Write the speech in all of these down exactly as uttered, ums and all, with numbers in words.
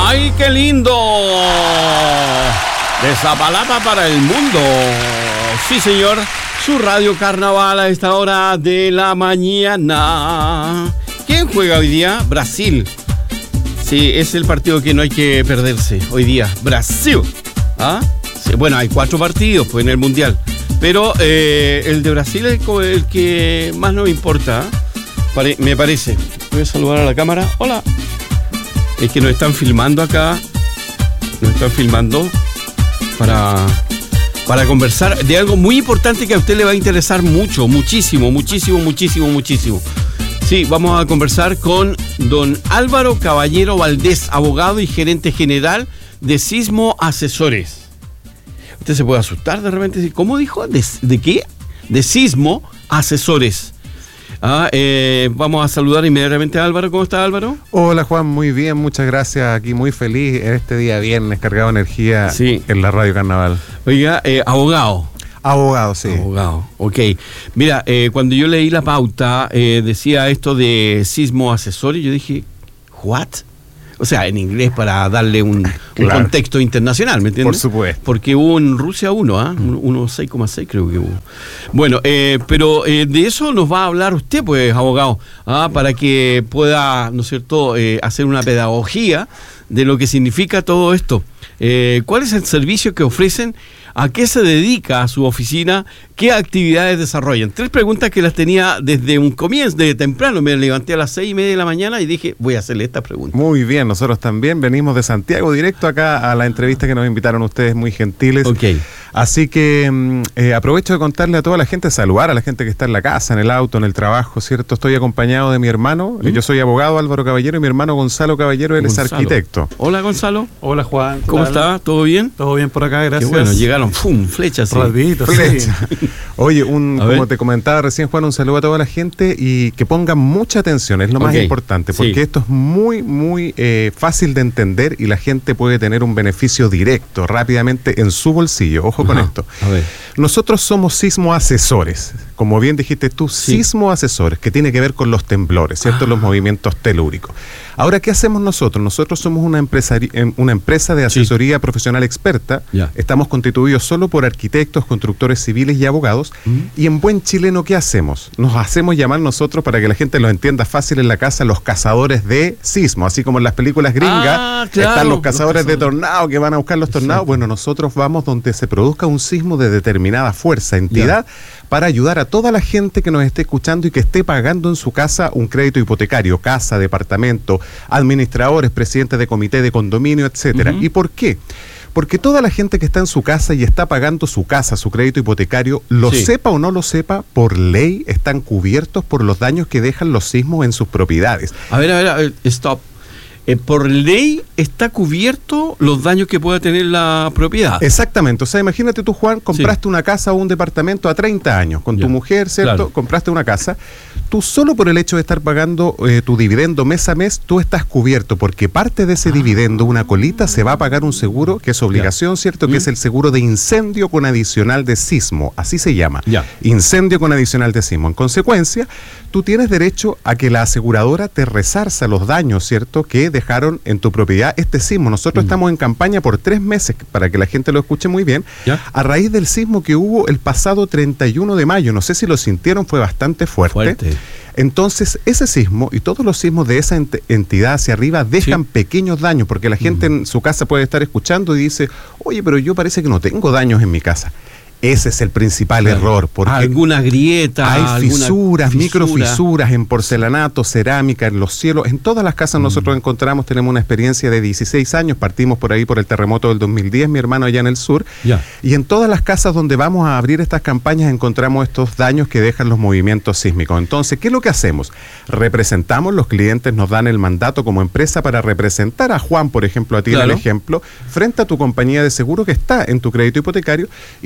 ¡Ay, qué lindo! De Zapalapa para el mundo. Sí, señor. Su radio carnaval a esta hora de la mañana. ¿Quién juega hoy día? Brasil. Sí, es el partido que no hay que perderse hoy día. Brasil. ¿Ah? Sí, bueno, hay cuatro partidos pues, en el Mundial. Pero eh, el de Brasil es el que más nos importa. ¿eh? Pare- me parece. Voy a saludar a la cámara. Hola. Es que nos están filmando acá. Nos están filmando para, para conversar de algo muy importante que a usted le va a interesar mucho, muchísimo, muchísimo, muchísimo, muchísimo. Sí, vamos a conversar con don Álvaro Caballero Valdés, abogado y gerente general de Sismo Asesores. Usted se puede asustar de repente. ¿Cómo dijo? ¿De, de qué? De Sismo Asesores. Ah, eh, vamos a saludar inmediatamente a Álvaro. ¿Cómo está, Álvaro? Hola, Juan, muy bien, muchas gracias. Aquí muy feliz en este día viernes, cargado de energía sí. en la Radio Carnaval. Oiga, eh, abogado. Abogado, sí. Abogado, ok. Mira, eh, cuando yo leí la pauta, eh, decía esto de Sismo Asesor y yo dije, ¿what? O sea, en inglés para darle un, claro. un contexto internacional, ¿me entiendes? Por supuesto. Porque hubo en Rusia uno, ¿ah? ¿eh? uno seis coma seis creo que hubo. Bueno, eh, pero eh, de eso nos va a hablar usted, pues, abogado, ¿ah? Para que pueda, ¿no es cierto?, eh, hacer una pedagogía de lo que significa todo esto. Eh, ¿Cuál es el servicio que ofrecen? ¿A qué se dedica su oficina? ¿Qué actividades desarrollan? Tres preguntas que las tenía desde un comienzo, de temprano. Me levanté a las seis y media de la mañana y dije, voy a hacerle esta pregunta. Muy bien, nosotros también venimos de Santiago directo acá a la entrevista que nos invitaron ustedes, muy gentiles. Ok. Así que eh, aprovecho de contarle a toda la gente, saludar a la gente que está en la casa, en el auto, en el trabajo, ¿cierto? Estoy acompañado de mi hermano, ¿Mm? yo soy abogado, Álvaro Caballero, y mi hermano Gonzalo Caballero, él Gonzalo. es arquitecto. Hola, Gonzalo. Hola, Juan. ¿Cómo está? ¿Todo bien? Todo bien por acá, gracias. Qué bueno, llegaron, ¡pum!, flechas. Rapidito, flecha. Sí. Oye, un, como ver. te comentaba recién, Juan, un saludo a toda la gente y que pongan mucha atención, es lo más okay. importante, porque sí. esto es muy, muy eh, fácil de entender y la gente puede tener un beneficio directo, rápidamente en su bolsillo. Ojo Ajá. con esto. A ver. Nosotros somos Sismo Asesores, como bien dijiste tú, sí. Sismo Asesores, que tiene que ver con los temblores, ¿cierto? Ah. Los movimientos telúricos. Ahora, ¿qué hacemos nosotros? Nosotros somos una empresa, una empresa de asesoría sí. profesional experta. Ya. Estamos constituidos solo por arquitectos, constructores civiles y abogados. Mm. Y en buen chileno, ¿qué hacemos? Nos hacemos llamar nosotros, para que la gente lo entienda fácil en la casa, los cazadores de sismo. Así como en las películas gringas ah, claro. están los cazadores, los cazadores de tornado que van a buscar los tornados. Sí. Bueno, nosotros vamos donde se produzca un sismo de determinada fuerza, entidad, yeah. para ayudar a toda la gente que nos esté escuchando y que esté pagando en su casa un crédito hipotecario, casa, departamento, administradores, presidentes de comité de condominio, etcétera. Uh-huh. ¿Y por qué? Porque toda la gente que está en su casa y está pagando su casa, su crédito hipotecario, lo sí. sepa o no lo sepa, por ley están cubiertos por los daños que dejan los sismos en sus propiedades. A ver, a ver, a ver, stop. Eh, por ley está cubierto los daños que pueda tener la propiedad. Exactamente, o sea, imagínate tú, Juan, compraste sí. una casa o un departamento a treinta años con ya. tu mujer, ¿cierto? Claro. Compraste una casa, tú solo por el hecho de estar pagando eh, tu dividendo mes a mes, tú estás cubierto, porque parte de ese ah. dividendo, una colita, se va a pagar un seguro, que es obligación, ya. ¿cierto? ¿Mm? Que es el seguro de incendio con adicional de sismo, así se llama, ya. incendio con adicional de sismo. En consecuencia, tú tienes derecho a que la aseguradora te resarza los daños, ¿cierto?, que dejaron en tu propiedad este sismo. Nosotros mm. estamos en campaña por tres meses, para que la gente lo escuche muy bien, ¿Ya? a raíz del sismo que hubo el pasado treinta y uno de mayo. No sé si lo sintieron, fue bastante fuerte. fuerte. Entonces, ese sismo y todos los sismos de esa ent- entidad hacia arriba dejan sí. pequeños daños, porque la gente mm. en su casa puede estar escuchando y dice, oye, pero yo parece que no tengo daños en mi casa. Ese es el principal claro. error, porque alguna grieta, hay fisuras, fisura. microfisuras en porcelanato, cerámica, en los cielos, en todas las casas mm. nosotros encontramos, tenemos una experiencia de dieciséis años, partimos por ahí por el terremoto del dos mil diez, mi hermano allá en el sur, yeah. y en todas las casas donde vamos a abrir estas campañas encontramos estos daños que dejan los movimientos sísmicos. Entonces, ¿qué es lo que hacemos? Representamos, los clientes nos dan el mandato como empresa para representar a Juan, por ejemplo, a ti claro. en el ejemplo, frente a tu compañía de seguro que está en tu crédito hipotecario, y nosotros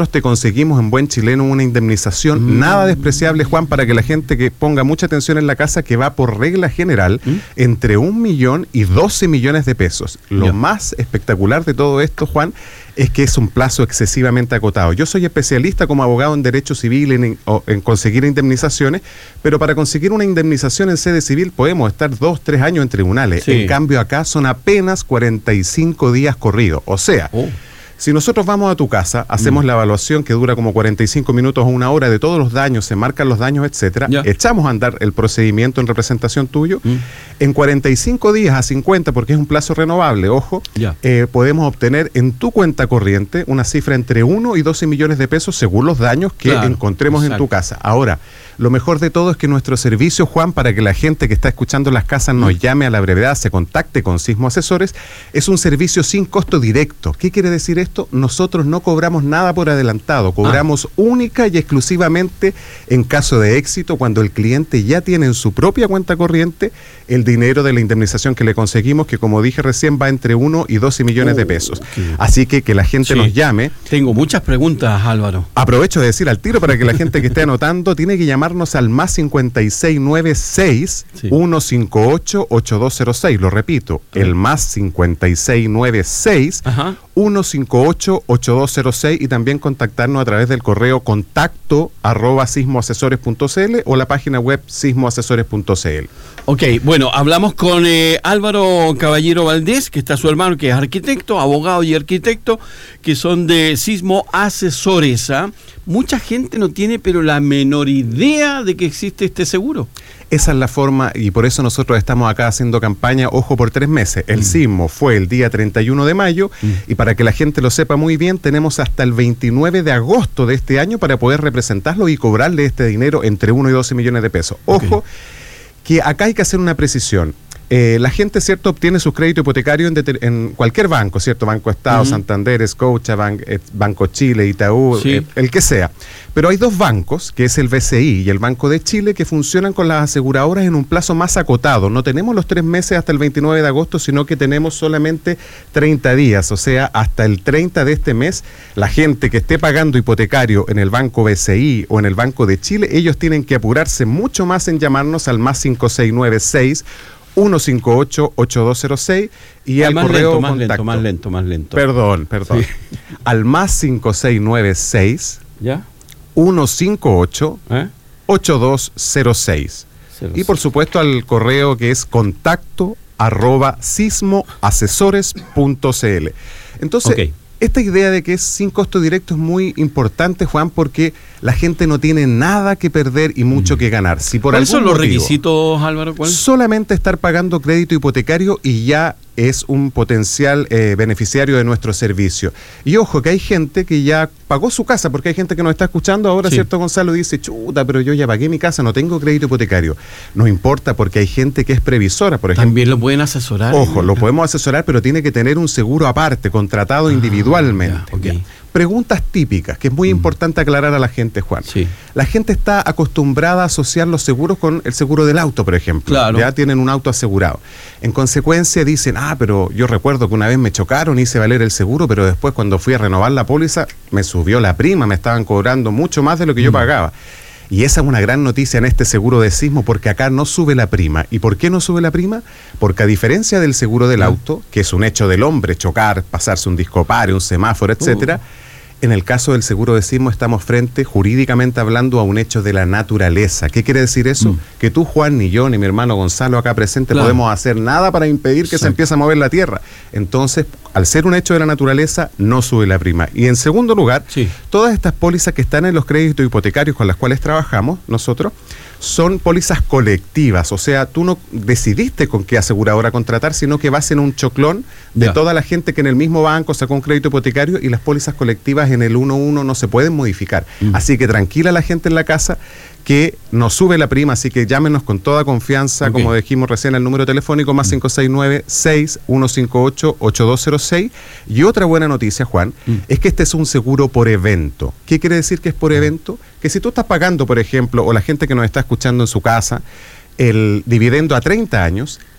nosotros te conseguimos en buen chileno una indemnización mm. nada despreciable, Juan, para que la gente que ponga mucha atención en la casa, que va por regla general ¿Mm? entre un millón y doce millones de pesos. Lo yeah. más espectacular de todo esto, Juan, es que es un plazo excesivamente acotado. Yo soy especialista como abogado en derecho civil en, en conseguir indemnizaciones, pero para conseguir una indemnización en sede civil podemos estar dos, tres años en tribunales. Sí. En cambio acá son apenas cuarenta y cinco días corridos. O sea, oh. si nosotros vamos a tu casa, hacemos mm. la evaluación que dura como cuarenta y cinco minutos o una hora de todos los daños, se marcan los daños, etcétera, yeah. echamos a andar el procedimiento en representación tuyo, mm. en cuarenta y cinco días a cincuenta, porque es un plazo renovable, ojo, yeah. eh, podemos obtener en tu cuenta corriente una cifra entre uno y doce millones de pesos según los daños que claro, encontremos exacto. en tu casa. Ahora, lo mejor de todo es que nuestro servicio, Juan, para que la gente que está escuchando las casas nos mm. llame a la brevedad, se contacte con Sismo Asesores, es un servicio sin costo directo. ¿Qué quiere decir esto? Nosotros no cobramos nada por adelantado, cobramos ah. única y exclusivamente en caso de éxito, cuando el cliente ya tiene en su propia cuenta corriente el dinero de la indemnización que le conseguimos, que como dije recién va entre uno y doce millones oh, de pesos. Okay. Así que que la gente sí. nos llame. Tengo muchas preguntas, Álvaro. Aprovecho de decir al tiro para que la gente que esté anotando tiene que llamar al más cincuenta y seis noventa y seis, sí. ciento cincuenta y ocho, ochenta y dos cero seis. Lo repito, uh-huh. el más cincuenta y seis noventa y seis, uh-huh. ciento cincuenta y ocho, ochenta y dos cero seis, y también contactarnos a través del correo contacto arroba sismoasesores punto cl o la página web sismoasesores punto cl. Ok, bueno, hablamos con eh, Álvaro Caballero Valdés, que está su hermano, que es arquitecto, abogado y arquitecto, que son de Sismo Asesores. ¿eh? Mucha gente no tiene pero la menor idea de que existe este seguro. Esa es la forma, y por eso nosotros estamos acá haciendo campaña, ojo, por tres meses. El mm. sismo fue el día treinta y uno de mayo, mm. y para que la gente lo sepa muy bien, tenemos hasta el veintinueve de agosto de este año para poder representarlo y cobrarle este dinero entre uno y doce millones de pesos. Ojo, okay. que acá hay que hacer una precisión. Eh, la gente, ¿cierto?, obtiene sus créditos hipotecarios en, det- en cualquier banco, ¿cierto? Banco Estado, uh-huh. Santander, Scotiabank, eh, Banco Chile, Itaú, sí. eh, el que sea. Pero hay dos bancos, que es el B C I y el Banco de Chile, que funcionan con las aseguradoras en un plazo más acotado. No tenemos los tres meses hasta el veintinueve de agosto, sino que tenemos solamente treinta días. O sea, hasta el treinta de este mes, la gente que esté pagando hipotecario en el Banco B C I o en el Banco de Chile, ellos tienen que apurarse mucho más en llamarnos al más cinco seis nueve seis, ciento cincuenta y ocho, ochenta y dos cero seis y ah, al más correo lento, más contacto. lento, más lento, más lento. Perdón, perdón. Sí. Al más cinco seis nueve seis, ¿ya? ciento cincuenta y ocho, ¿Eh? ochenta y dos cero seis. Y por supuesto al correo que es contacto arroba sismoasesores punto cl. Entonces, okay. esta idea de que es sin costo directo es muy importante, Juan, porque la gente no tiene nada que perder y mucho mm. que ganar. Si por ¿Cuáles son los motivo, requisitos, Álvaro? ¿Cuál? Solamente estar pagando crédito hipotecario y ya es un potencial eh, beneficiario de nuestro servicio. Y ojo, que hay gente que ya pagó su casa, porque hay gente que nos está escuchando ahora, sí. ¿cierto, Gonzalo? Dice, chuta, pero yo ya pagué mi casa, no tengo crédito hipotecario. No importa, porque hay gente que es previsora, por ejemplo. También lo pueden asesorar. Ojo, lo podemos asesorar, pero tiene que tener un seguro aparte, contratado ah, individualmente. Ya, okay. Preguntas típicas, que es muy mm. importante aclarar a la gente, Juan. Sí. La gente está acostumbrada a asociar los seguros con el seguro del auto, por ejemplo. Claro. Ya tienen un auto asegurado. En consecuencia dicen, ah, pero yo recuerdo que una vez me chocaron, hice valer el seguro, pero después cuando fui a renovar la póliza, me subió la prima, me estaban cobrando mucho más de lo que mm. yo pagaba. Y esa es una gran noticia en este seguro de sismo, porque acá no sube la prima. ¿Y por qué no sube la prima? Porque a diferencia del seguro del auto, que es un hecho del hombre, chocar, pasarse un discopare, un semáforo, etcétera, uh. en el caso del seguro de sismo estamos frente, jurídicamente hablando, a un hecho de la naturaleza. ¿Qué quiere decir eso? Mm. Que tú, Juan, ni yo, ni mi hermano Gonzalo acá presente claro. podemos hacer nada para impedir que sí. se empiece a mover la tierra. Entonces, al ser un hecho de la naturaleza, no sube la prima. Y en segundo lugar, sí. todas estas pólizas que están en los créditos hipotecarios con las cuales trabajamos nosotros, son pólizas colectivas, o sea, tú no decidiste con qué aseguradora contratar, sino que vas en un choclón de ya. toda la gente que en el mismo banco sacó un crédito hipotecario, y las pólizas colectivas en el uno uno no se pueden modificar. Mm. Así que tranquila la gente en la casa, que nos sube la prima, así que llámenos con toda confianza, okay. como dijimos recién, al número telefónico más mm. cinco seis nueve, seis, ciento cincuenta y ocho, ochenta y dos cero seis. Y otra buena noticia, Juan, mm. es que este es un seguro por evento. ¿Qué quiere decir que es por mm. evento? Que si tú estás pagando, por ejemplo, o la gente que nos está escuchando en su casa, el dividendo a treinta años,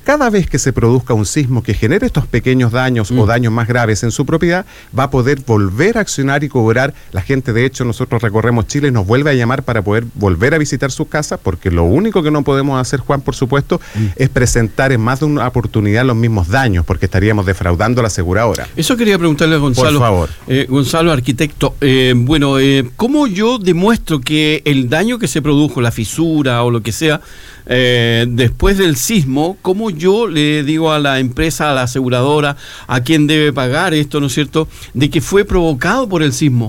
cada vez que se produzca un sismo que genere estos pequeños daños mm. o daños más graves en su propiedad, va a poder volver a accionar y cobrar. La gente, de hecho, nosotros recorremos Chile y nos vuelve a llamar para poder volver a visitar sus casas, porque lo único que no podemos hacer, Juan, por supuesto, mm. es presentar en más de una oportunidad los mismos daños, porque estaríamos defraudando a la aseguradora. Eso quería preguntarle a Gonzalo. Por favor. Eh, Gonzalo, arquitecto, eh, bueno, eh, ¿cómo yo demuestro que el daño que se produjo, la fisura o lo que sea, eh, después del sismo, cómo yo le digo a la empresa, a la aseguradora, a quien debe pagar esto, ¿no es cierto?, de que fue provocado por el sismo?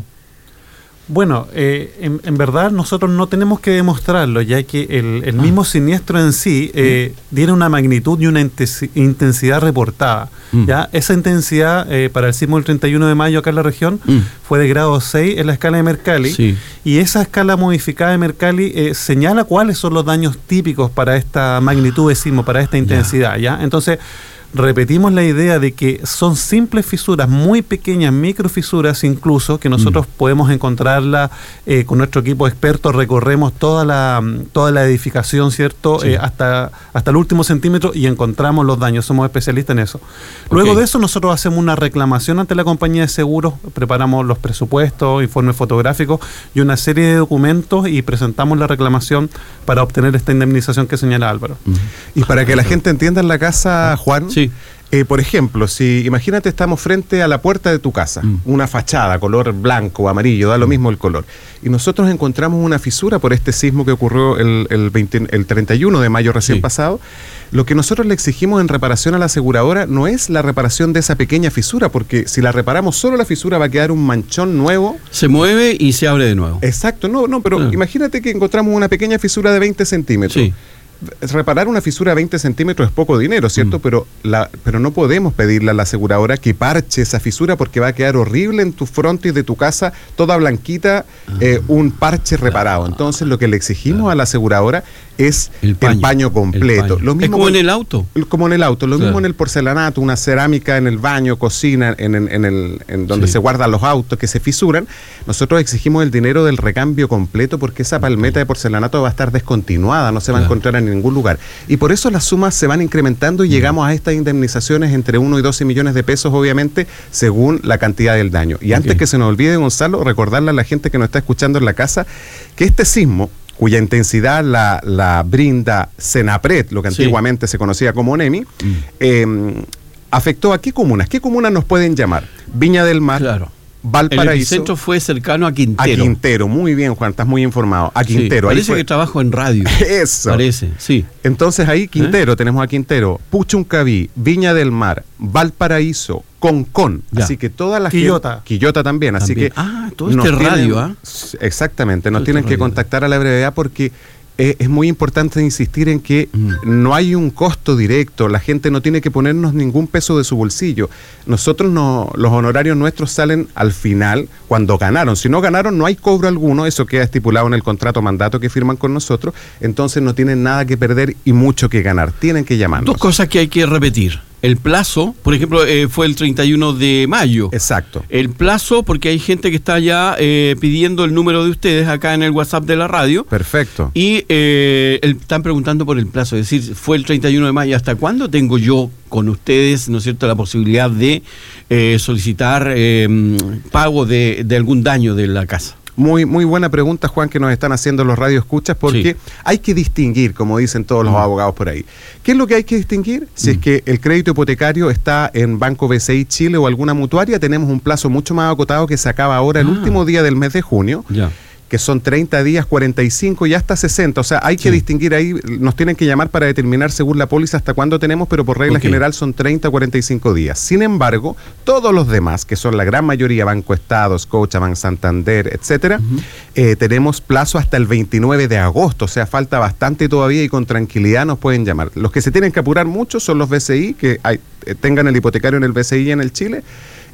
Bueno, eh, en, en verdad nosotros no tenemos que demostrarlo, ya que el, el ah. mismo siniestro en sí eh, mm. tiene una magnitud y una intensidad reportada. Mm. ¿Ya? Esa intensidad eh, para el sismo del treinta y uno de mayo acá en la región mm. fue de grado seis en la escala de Mercalli, sí. y esa escala modificada de Mercalli eh, señala cuáles son los daños típicos para esta magnitud de sismo, para esta intensidad. ¿Ya? Entonces, repetimos la idea de que son simples fisuras, muy pequeñas, microfisuras incluso, que nosotros mm. podemos encontrarla eh, con nuestro equipo de expertos, recorremos toda la toda la edificación, ¿cierto? Sí. Eh, hasta, hasta el último centímetro y encontramos los daños, somos especialistas en eso. Luego okay. de eso nosotros hacemos una reclamación ante la compañía de seguros, preparamos los presupuestos, informes fotográficos y una serie de documentos y presentamos la reclamación para obtener esta indemnización que señala Álvaro. Mm. Y para que la gente entienda en la casa, Juan, sí. Eh, por ejemplo, si imagínate estamos frente a la puerta de tu casa, mm. una fachada, color blanco o amarillo, da lo mismo el color, y nosotros encontramos una fisura por este sismo que ocurrió el, el, veinte, el treinta y uno de mayo recién sí. pasado, lo que nosotros le exigimos en reparación a la aseguradora no es la reparación de esa pequeña fisura, porque si la reparamos solo la fisura va a quedar un manchón nuevo. Se mueve y se abre de nuevo. Exacto, no, no, pero ah. imagínate que encontramos una pequeña fisura de veinte centímetros. Sí. Reparar una fisura de veinte centímetros es poco dinero, ¿cierto? Mm. Pero la, pero no podemos pedirle a la aseguradora que parche esa fisura porque va a quedar horrible en tu frontis de tu casa, toda blanquita, ah. eh, un parche reparado. Ah. Entonces lo que le exigimos ah. a la aseguradora es el paño, el paño completo. El paño. Lo mismo es como con, en el auto. Como en el auto, lo claro. mismo en el porcelanato, una cerámica en el baño, cocina, en, en, en, el, en donde sí. se guardan los autos que se fisuran. Nosotros exigimos el dinero del recambio completo porque esa palmeta de porcelanato va a estar descontinuada, no se va claro. a encontrar en ningún lugar. Y por eso las sumas se van incrementando y mm. llegamos a estas indemnizaciones entre uno y doce millones de pesos, obviamente, según la cantidad del daño. Y okay. antes que se nos olvide, Gonzalo, recordarle a la gente que nos está escuchando en la casa que este sismo, cuya intensidad la, la brinda Senapred, lo que sí. antiguamente se conocía como ONEMI, mm. eh, afectó a qué comunas. ¿Qué comunas nos pueden llamar? Viña del Mar, claro. Valparaíso. El epicentro fue cercano a Quintero. A Quintero, muy bien, Juan, estás muy informado. A Quintero. Sí, parece ahí fue... que trabajo en radio. Eso. Parece, sí. Entonces ahí Quintero, ¿Eh? tenemos a Quintero, Puchuncaví, Viña del Mar, Valparaíso, Concón. Ya. Así que toda la Quillota. gente... Quillota también. Así también. que... Ah, todo este radio, ¿ah? ¿eh? Exactamente, nos todo tienen este que radio. contactar a la brevedad porque... Eh, es muy importante insistir en que mm. no hay un costo directo, la gente no tiene que ponernos ningún peso de su bolsillo. Nosotros no, los honorarios nuestros salen al final cuando ganaron. Si no ganaron no hay cobro alguno, eso queda estipulado en el contrato mandato que firman con nosotros, entonces no tienen nada que perder y mucho que ganar, tienen que llamarnos. Dos cosas que hay que repetir. El plazo, por ejemplo, eh, fue el treinta y uno de mayo. Exacto. El plazo, porque hay gente que está ya eh, pidiendo el número de ustedes acá en el WhatsApp de la radio. Perfecto. Y eh, el, están preguntando por el plazo, es decir, fue el treinta y uno de mayo. ¿Hasta cuándo tengo yo con ustedes, ¿no es cierto?, la posibilidad de eh, solicitar eh, pago de, de algún daño de la casa? Muy, muy buena pregunta, Juan, que nos están haciendo los radioescuchas, porque sí. hay que distinguir, como dicen todos los mm. abogados por ahí. ¿Qué es lo que hay que distinguir? Si mm. es que el crédito hipotecario está en Banco B C I Chile o alguna mutuaria, tenemos un plazo mucho más acotado que se acaba ahora el ah. último día del mes de junio. Ya. que son treinta días, cuarenta y cinco y hasta sesenta. O sea, hay que sí. distinguir ahí, nos tienen que llamar para determinar según la póliza hasta cuándo tenemos, pero por regla okay. general son treinta, cuarenta y cinco días. Sin embargo, todos los demás, que son la gran mayoría, Banco Estado, Scotiabank, Santander, etcétera, uh-huh. eh, tenemos plazo hasta el veintinueve de agosto. O sea, falta bastante todavía y con tranquilidad nos pueden llamar. Los que se tienen que apurar mucho son los B C I, que hay, eh, tengan el hipotecario en el B C I y en el Chile.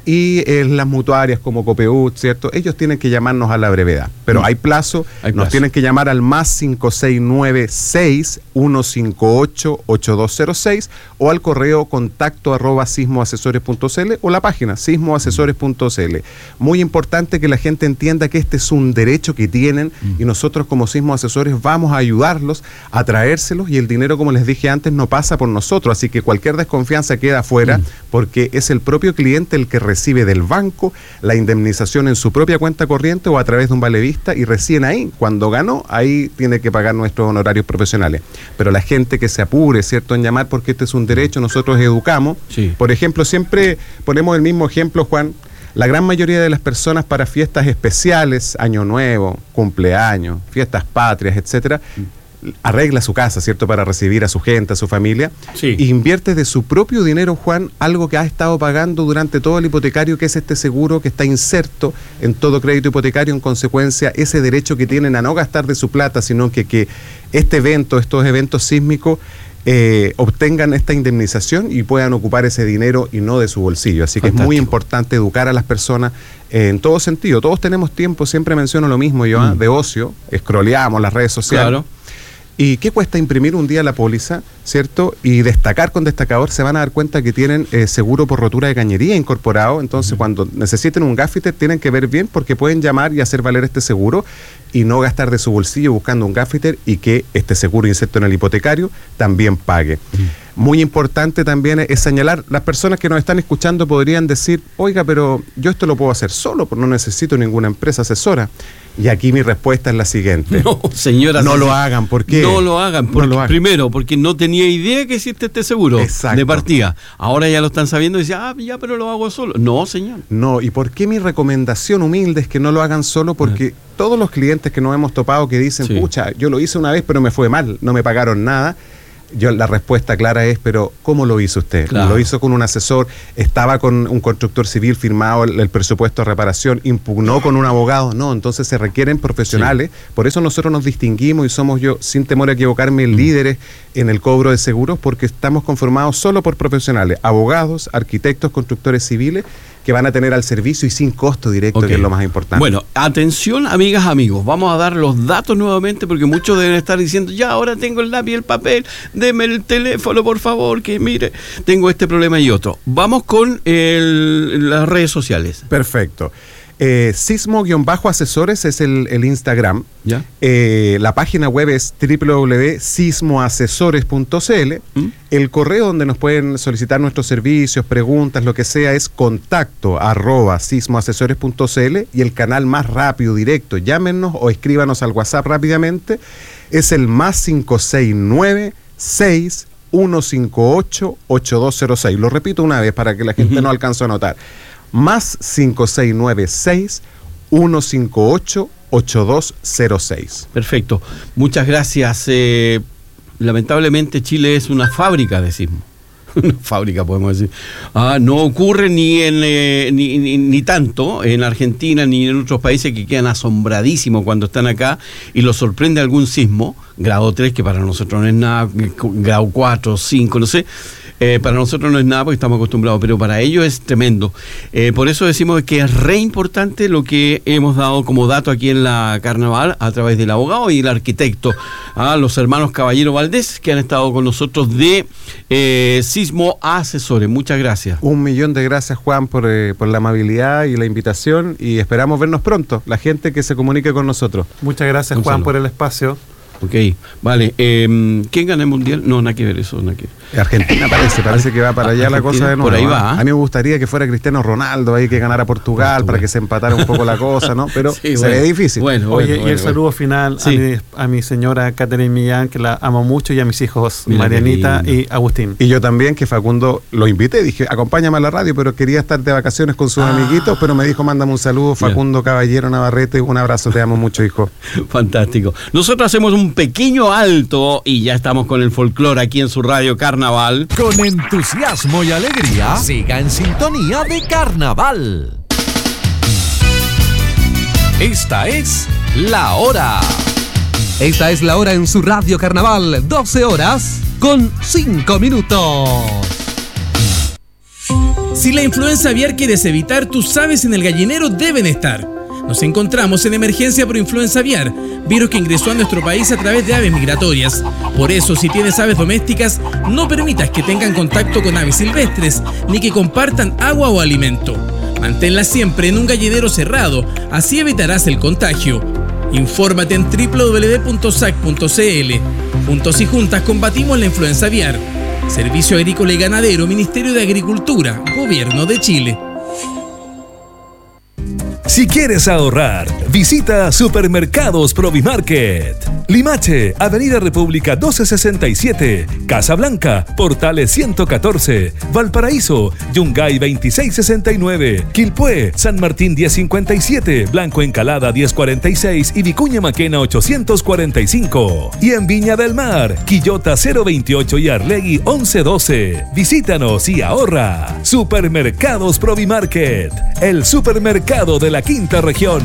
y eh, las mutuarias como Copehut, ¿cierto? Ellos tienen que llamarnos a la brevedad. Pero mm. hay plazo, hay nos plazo. tienen que llamar al más cinco seis nueve seis uno cinco ocho ocho dos cero seis o al correo contacto arroba sismoasesores punto cl o la página sismoasesores punto cl. Muy importante que la gente entienda que este es un derecho que tienen mm. y nosotros como Sismo Asesores vamos a ayudarlos a traérselos, y el dinero, como les dije antes, no pasa por nosotros, así que cualquier desconfianza queda afuera mm. porque es el propio cliente el que recibe del banco la indemnización en su propia cuenta corriente o a través de un valevista, y recién ahí, cuando ganó, ahí tiene que pagar nuestros honorarios profesionales. Pero la gente que se apure, ¿cierto?, en llamar, porque este es un derecho, nosotros educamos. Sí. Por ejemplo, siempre ponemos el mismo ejemplo, Juan. La gran mayoría de las personas para fiestas especiales, Año Nuevo, cumpleaños, fiestas patrias, etcétera, arregla su casa, ¿cierto?, para recibir a su gente, a su familia, sí. e invierte de su propio dinero, Juan, algo que ha estado pagando durante todo el hipotecario, que es este seguro que está inserto en todo crédito hipotecario. En consecuencia, ese derecho que tienen a no gastar de su plata, sino que, que este evento, estos eventos sísmicos, Eh, obtengan esta indemnización y puedan ocupar ese dinero y no de su bolsillo. Así que Fantástico. Es muy importante educar a las personas eh, en todo sentido. Todos tenemos tiempo, siempre menciono lo mismo yo, mm. de ocio, scrolleamos las redes sociales. Claro. ¿Y qué cuesta imprimir un día la póliza, cierto? Y destacar con destacador, se van a dar cuenta que tienen eh, seguro por rotura de cañería incorporado. Entonces, uh-huh. cuando necesiten un gaffiter, tienen que ver bien, porque pueden llamar y hacer valer este seguro y no gastar de su bolsillo buscando un gaffiter, y que este seguro inserto en el hipotecario también pague. Uh-huh. Muy importante también es señalar, las personas que nos están escuchando podrían decir, oiga, pero yo esto lo puedo hacer solo, porque no necesito ninguna empresa asesora. Y aquí mi respuesta es la siguiente. No, señora. No lo hagan. ¿Por qué? No lo hagan. Porque, no lo hagan. Primero, porque no tenía idea que existe este seguro. Exacto. De partida. Ahora ya lo están sabiendo y dicen, ah, ya, pero lo hago solo. No, señor. No, ¿y por qué mi recomendación humilde es que no lo hagan solo? Porque no. todos los clientes que nos hemos topado que dicen, sí. pucha, yo lo hice una vez, pero me fue mal, no me pagaron nada. Yo, la respuesta clara es, pero ¿cómo lo hizo usted? Claro. Lo hizo con un asesor, estaba con un constructor civil firmado el, el presupuesto de reparación, impugnó con un abogado. No, entonces se requieren profesionales. Sí. Por eso nosotros nos distinguimos y somos, yo, sin temor a equivocarme, mm. líderes en el cobro de seguros, porque estamos conformados solo por profesionales, abogados, arquitectos, constructores civiles, que van a tener al servicio y sin costo directo, okay. que es lo más importante. Bueno, atención, amigas, amigos, vamos a dar los datos nuevamente, porque muchos deben estar diciendo, ya, ahora tengo el lápiz y el papel, deme el teléfono, por favor, que mire, tengo este problema y otro. Vamos con el, las redes sociales. Perfecto. Eh, Sismo-asesores es el, el Instagram. ¿Ya? Eh, la página web es doble u doble u doble u punto sismoasesores punto cl. ¿Mm? El correo donde nos pueden solicitar nuestros servicios, preguntas, lo que sea, es contacto arroba sismoasesores punto cl, y el canal más rápido, directo, llámenos o escríbanos al WhatsApp rápidamente, es el más cinco seis nueve seis uno cinco ocho ocho dos cero seis. Lo repito una vez para que la gente uh-huh. no alcance a notar. Más cinco seis nueve seis uno cinco ocho ocho dos cero seis. Perfecto. Muchas gracias. Eh, lamentablemente Chile es una fábrica de sismo. Una fábrica, podemos decir. Ah, no ocurre ni en eh, ni, ni, ni tanto en Argentina ni en otros países, que quedan asombradísimos cuando están acá y los sorprende algún sismo, grado tres, que para nosotros no es nada, grado cuatro, cinco, no sé. Eh, para nosotros no es nada porque estamos acostumbrados, pero para ellos es tremendo. Eh, por eso decimos que es re importante lo que hemos dado como dato aquí en la Carnaval a través del abogado y el arquitecto, a los hermanos Caballero Valdés, que han estado con nosotros de eh, Sismo Asesores. Muchas gracias. Un millón de gracias, Juan, por, eh, por la amabilidad y la invitación, y esperamos vernos pronto, la gente que se comunique con nosotros. Muchas gracias, Juan, por el espacio. Ok, vale. Eh, ¿Quién gana el mundial? No, nada que ver eso, nada que ver. Argentina parece, parece que va para allá Argentina, la cosa de nuevo. Por ahí va. A mí me gustaría que fuera Cristiano Ronaldo, ahí que ganara Portugal, Portugal, para que se empatara un poco la cosa, ¿no? Pero sí, se bueno, ve difícil. Bueno, Oye, bueno, y bueno, el bueno. saludo final sí. a, mi, a mi señora Catherine Millán, que la amo mucho, y a mis hijos Mira Marianita y Agustín. Y yo también, que Facundo lo invité, dije, acompáñame a la radio, pero quería estar de vacaciones con sus ah. amiguitos, pero me dijo, mándame un saludo, Facundo Mira. Caballero Navarrete, un abrazo, te amo mucho, hijo. Fantástico. Nosotros hacemos un pequeño alto y ya estamos con el folclore aquí en su radio Carnaval. Con entusiasmo y alegría, siga en sintonía de Carnaval. Esta es la hora. Esta es la hora en su radio Carnaval, doce horas con cinco minutos. Si la influenza aviar quieres evitar, tus aves en el gallinero deben estar. Nos encontramos en emergencia por influenza aviar, virus que ingresó a nuestro país a través de aves migratorias. Por eso, si tienes aves domésticas, no permitas que tengan contacto con aves silvestres, ni que compartan agua o alimento. Manténlas siempre en un gallinero cerrado, así evitarás el contagio. Infórmate en doble u doble u doble u punto s a c punto c l. Juntos y juntas combatimos la influenza aviar. Servicio Agrícola y Ganadero, Ministerio de Agricultura, Gobierno de Chile. Si quieres ahorrar, visita Supermercados Provimarket. Limache, Avenida República doce sesenta y siete, Casablanca, Portales ciento catorce, Valparaíso, Yungay veintiséis sesenta y nueve, Quilpué, San Martín diez cincuenta y siete, Blanco Encalada diez cuarenta y seis y Vicuña Maquena ochocientos cuarenta y cinco. Y en Viña del Mar, Quillota cero veintiocho y Arlegui once doce. Visítanos y ahorra. Supermercados Provimarket, el supermercado de la quinta región.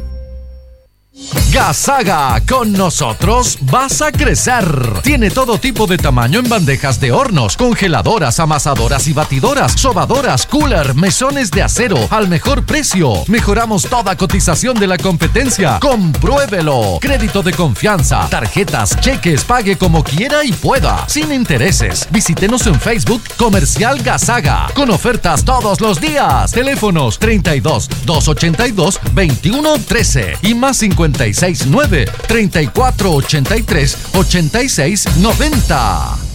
Gasaga, con nosotros vas a crecer. Tiene todo tipo de tamaño en bandejas de hornos, congeladoras, amasadoras y batidoras, sobadoras, cooler, mesones de acero al mejor precio. Mejoramos toda cotización de la competencia. Compruébelo. Crédito de confianza, tarjetas, cheques, pague como quiera y pueda, sin intereses. Visítenos en Facebook Comercial Gasaga, con ofertas todos los días. Teléfonos treinta y dos, doscientos ochenta y dos, veintiuno trece y más cincuenta y seis nueve, treinta y cuatro ochenta y tres, ochenta y seis noventa.